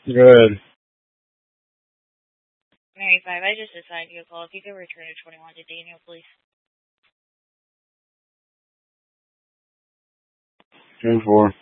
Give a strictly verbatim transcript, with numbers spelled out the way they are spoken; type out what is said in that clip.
Good. ninety-five, I just assigned you a call. If you could return to twenty-one to Daniel, please. ten four.